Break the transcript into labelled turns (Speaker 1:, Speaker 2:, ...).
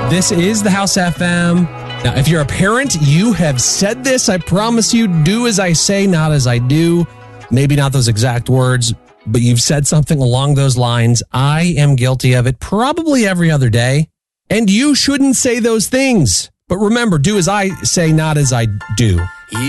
Speaker 1: This is the House FM. Now, if you're a parent, you have said this. I promise you, do as I say, not as I do. Maybe not those exact words, but you've said something along those lines. I am guilty of it probably every other day. And you shouldn't say those things. But remember, do as I say, not as I do.